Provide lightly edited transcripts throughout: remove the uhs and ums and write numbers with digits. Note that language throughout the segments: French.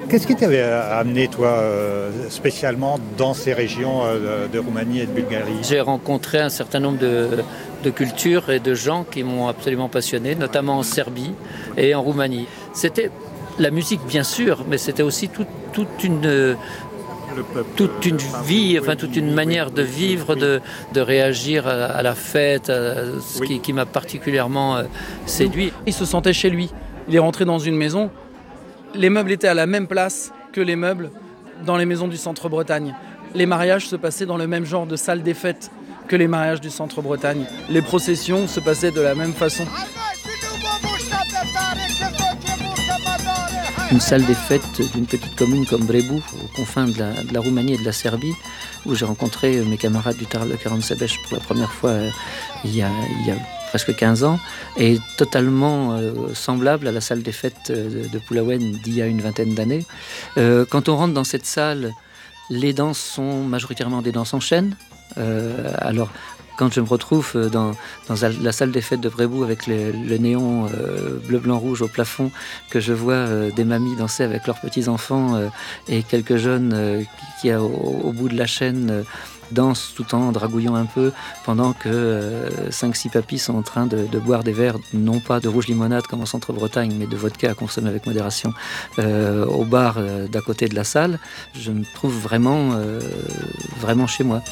Qu'est-ce qui t'avait amené, toi, spécialement dans ces régions de Roumanie et de Bulgarie ? J'ai rencontré un certain nombre de cultures et de gens qui m'ont absolument passionné, notamment en Serbie et en Roumanie. C'était la musique, bien sûr, mais c'était aussi toute une vie, enfin toute une manière de vivre, de réagir à la fête, ce qui m'a particulièrement séduit. Il se sentait chez lui. Il est rentré dans une maison. Les meubles étaient à la même place que les meubles dans les maisons du Centre-Bretagne. Les mariages se passaient dans le même genre de salle des fêtes que les mariages du Centre-Bretagne. Les processions se passaient de la même façon. Une salle des fêtes d'une petite commune comme Brebu, aux confins de la Roumanie et de la Serbie, où j'ai rencontré mes camarades du Tarle Karansebes pour la première fois il y a presque 15 ans, est totalement semblable à la salle des fêtes de Pulawen d'il y a une vingtaine d'années. Quand on rentre dans cette salle, les danses sont majoritairement des danses en chaîne. Alors, quand je me retrouve dans la salle des fêtes de Brebu avec le néon bleu, blanc, rouge au plafond, que je vois des mamies danser avec leurs petits-enfants et quelques jeunes qui au bout de la chaîne dansent tout en dragouillant un peu, pendant que 5-6 papis sont en train de boire des verres, non pas de rouge limonade comme en Centre-Bretagne, mais de vodka à consommer avec modération, au bar d'à côté de la salle. Je me trouve vraiment chez moi.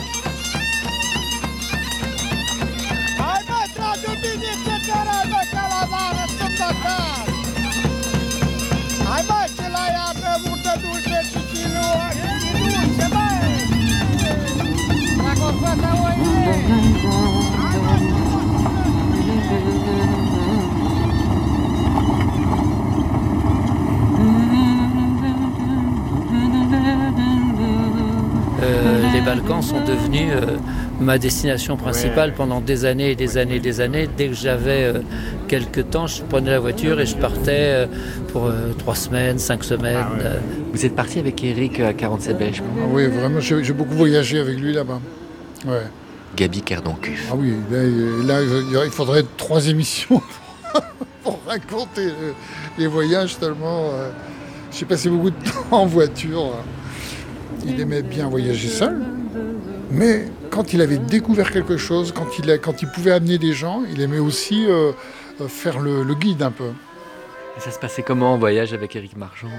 Les Balkans sont devenus ma destination principale pendant des années et des années et des années. Dès que j'avais quelques temps, je prenais la voiture et je partais pour 3 semaines, 5 semaines. Vous êtes parti avec Eric à Karansebes? Oui, vraiment, j'ai beaucoup voyagé avec lui là-bas. Ouais. Gabi Kerdonkuf. Ah oui, là, il faudrait 3 émissions pour raconter les voyages tellement... j'ai passé beaucoup de temps en voiture. Il aimait bien voyager seul, mais quand il avait découvert quelque chose, quand il pouvait amener des gens, il aimait aussi faire le guide un peu. Et ça se passait comment en voyage avec Éric Marchand?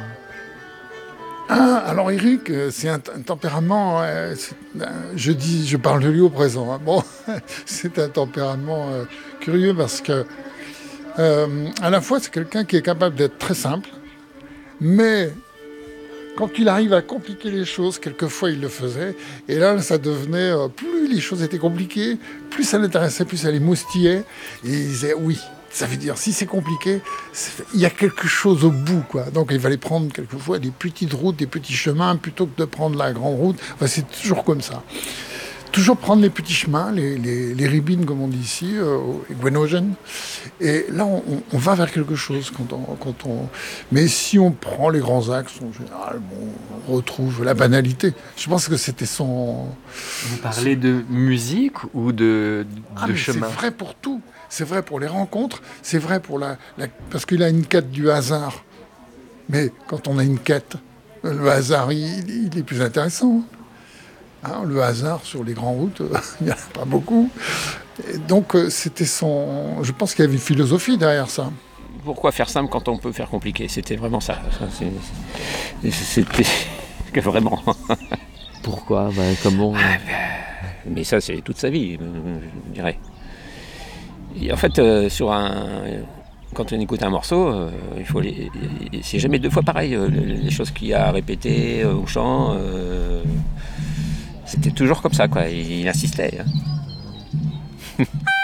Alors Éric, c'est un tempérament, je parle de lui au présent, hein. Bon, c'est un tempérament curieux parce que à la fois c'est quelqu'un qui est capable d'être très simple, mais quand il arrive à compliquer les choses, quelquefois il le faisait, et là ça devenait, plus les choses étaient compliquées, plus ça l'intéressait, plus ça les moustillait, et il disait oui. Ça veut dire, si c'est compliqué, il y a quelque chose au bout, quoi. Donc il fallait prendre quelquefois des petites routes, des petits chemins, plutôt que de prendre la grande route. Enfin, c'est toujours comme ça. Toujours prendre les petits chemins, les ribines, comme on dit ici, les Gwenogen. Et là, on va vers quelque chose. Mais si on prend les grands axes, en général, on retrouve la banalité. Je pense que c'était son... Vous parlez de musique ou de chemin? C'est vrai pour tout. C'est vrai pour les rencontres, c'est vrai pour parce qu'il a une quête du hasard. Mais quand on a une quête, le hasard, il est plus intéressant. Hein, le hasard sur les grandes routes, il n'y en a pas beaucoup. Et donc, c'était son... Je pense qu'il y avait une philosophie derrière ça. Pourquoi faire simple quand on peut faire compliqué? C'était vraiment ça. C'était vraiment... Pourquoi? Comment... Mais ça, c'est toute sa vie, je dirais. Et en fait, quand on écoute un morceau, c'est jamais 2 fois pareil. Les choses qu'il y a à répéter au chant, c'était toujours comme ça, quoi. Il insistait. Hein.